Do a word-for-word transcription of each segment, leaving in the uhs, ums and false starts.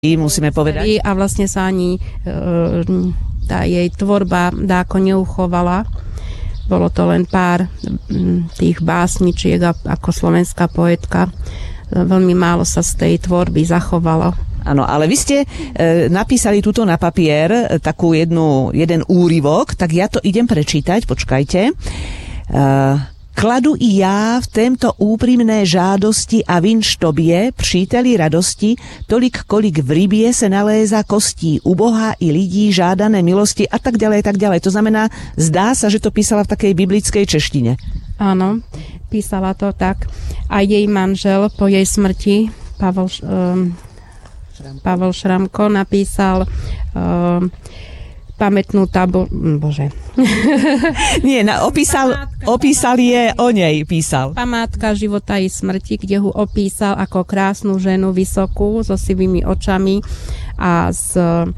musíme povedať. A vlastne sa ani e, tá jej tvorba dáko neuchovala. Bolo to len pár tých básničiek ako slovenská poetka. Veľmi málo sa z tej tvorby zachovalo. Áno, ale vy ste e, napísali tuto na papier e, takú jednu, jeden úryvok, tak ja to idem prečítať, počkajte. E, Kladu i já v témto úprimné žádosti a vinš tobě, příteli radosti, tolik, kolik v rybě se naléza kostí u Boha i lidí žádané milosti a tak ďalej, tak ďalej. To znamená, zdá sa, že to písala v takej biblickej češtine. Áno, písala to tak. A jej manžel po jej smrti, Pavel, um, Pavel Šramko, napísal um, pamätnú tabu... Bože. Nie, na, opísal, památka, opísal je, o nej písal. Památka života i smrti, kde ho opísal ako krásnu ženu vysokú, so sivými očami a s,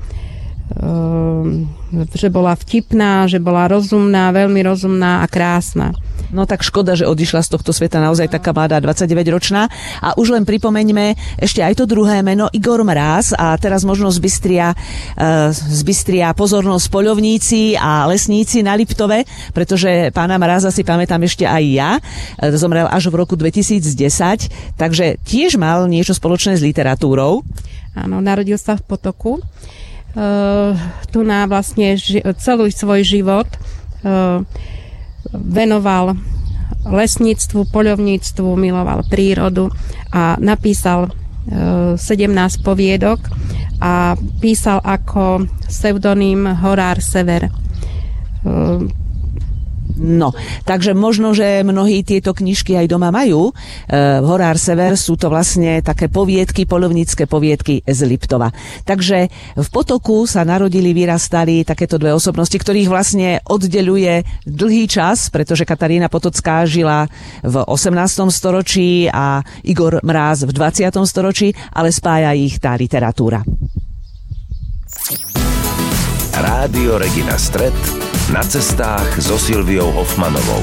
um, že bola vtipná, že bola rozumná, veľmi rozumná a krásna. No tak škoda, že odišla z tohto sveta naozaj taká mladá, dvadsaťdeväťročná. A už len pripomeňme ešte aj to druhé meno, Igor Mráz. A teraz možno zbystria, uh, zbystria pozornosť poľovníci a lesníci na Liptove, pretože pána Mráza si pamätám ešte aj ja. Zomrel až v roku dvetisícdesať, takže tiež mal niečo spoločné s literatúrou. Áno, narodil sa v Potoku. Uh, tu na vlastne ži- celý svoj život uh, venoval lesníctvu, poľovníctvu, miloval prírodu a napísal e, sedemnásť poviedok a písal ako pseudonym Horár Sever. E, No, takže možno, že mnohí tieto knižky aj doma majú. E, Horár Sever sú to vlastne také poviedky, poľovnícke poviedky z Liptova. Takže v Potoku sa narodili, vyrastali takéto dve osobnosti, ktorých vlastne oddeľuje dlhý čas, pretože Katarína Potocká žila v osemnástom storočí a Igor Mráz v dvadsiatom storočí, ale spája ich tá literatúra. Rádio Regina Stret na cestách so Silviou Hoffmanovou.